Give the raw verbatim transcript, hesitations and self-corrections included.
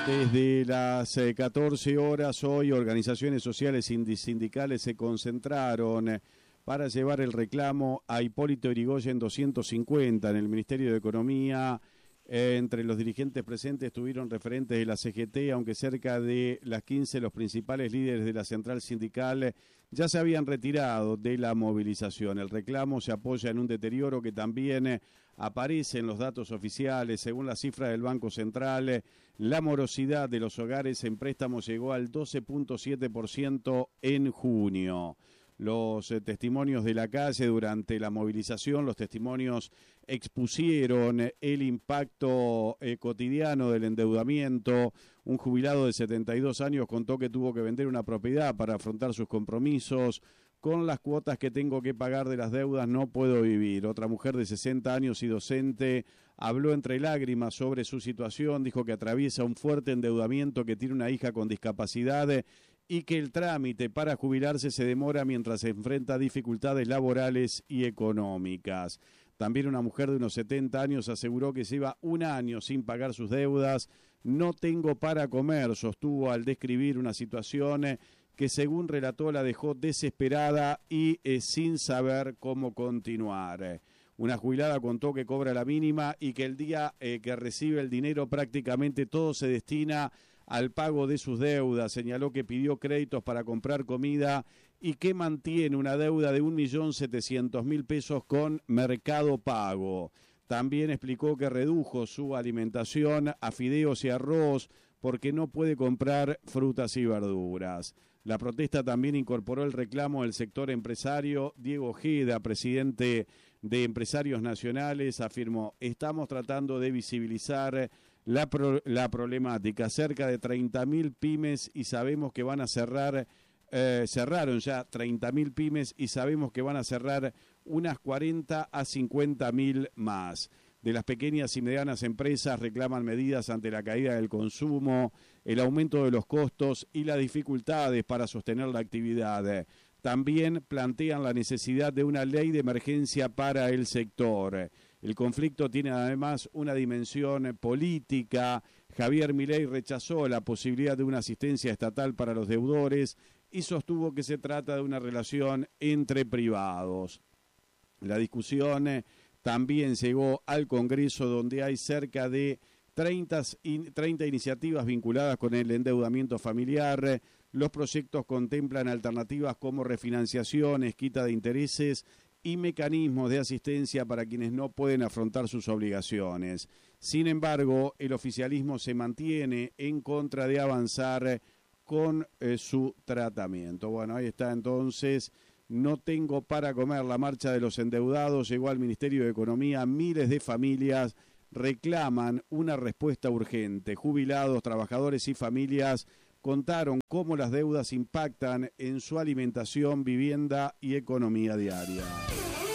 Desde las eh, catorce horas hoy, organizaciones sociales y sindicales se concentraron eh, para llevar el reclamo a Hipólito Yrigoyen doscientos cincuenta en el Ministerio de Economía. Eh, entre los dirigentes presentes estuvieron referentes de la C G T, aunque cerca de las quince los principales líderes de la central sindical eh, ya se habían retirado de la movilización. El reclamo se apoya en un deterioro que también eh, aparece en los datos oficiales. Según la cifra del Banco Central, eh, la morosidad de los hogares en préstamos llegó al doce punto siete por ciento en junio. Los eh, testimonios de la calle durante la movilización, los testimonios expusieron eh, el impacto eh, cotidiano del endeudamiento. Un jubilado de setenta y dos años contó que tuvo que vender una propiedad para afrontar sus compromisos. Con las cuotas que tengo que pagar de las deudas no puedo vivir. Otra mujer de sesenta años y docente habló entre lágrimas sobre su situación, dijo que atraviesa un fuerte endeudamiento, que tiene una hija con discapacidad y que el trámite para jubilarse se demora mientras se enfrenta a dificultades laborales y económicas. También una mujer de unos setenta años aseguró que lleva un año sin pagar sus deudas. No tengo para comer, sostuvo al describir una situación que según relató la dejó desesperada y eh, sin saber cómo continuar. Una jubilada contó que cobra la mínima y que el día eh, que recibe el dinero prácticamente todo se destina al pago de sus deudas. Señaló que pidió créditos para comprar comida y que mantiene una deuda de un millón setecientos mil pesos con Mercado Pago. También explicó que redujo su alimentación a fideos y arroz porque no puede comprar frutas y verduras. La protesta también incorporó el reclamo del sector empresario. Diego Ojeda, presidente de Empresarios Nacionales, afirmó: estamos tratando de visibilizar la, pro, la problemática. Cerca de treinta mil pymes y sabemos que van a cerrar, eh, cerraron ya treinta mil pymes y sabemos que van a cerrar unas cuarenta a cincuenta mil más. De las pequeñas y medianas empresas reclaman medidas ante la caída del consumo, el aumento de los costos y las dificultades para sostener la actividad. También plantean la necesidad de una ley de emergencia para el sector. El conflicto tiene además una dimensión política. Javier Milei rechazó la posibilidad de una asistencia estatal para los deudores y sostuvo que se trata de una relación entre privados. La discusión también llegó al Congreso, donde hay cerca de treinta, treinta iniciativas vinculadas con el endeudamiento familiar. Los proyectos contemplan alternativas como refinanciaciones, quita de intereses y mecanismos de asistencia para quienes no pueden afrontar sus obligaciones. Sin embargo, el oficialismo se mantiene en contra de avanzar con eh, su tratamiento. Bueno, ahí está entonces. No tengo para comer. La marcha de los endeudados llegó al Ministerio de Economía. Miles de familias reclaman una respuesta urgente. Jubilados, trabajadores y familias contaron cómo las deudas impactan en su alimentación, vivienda y economía diaria.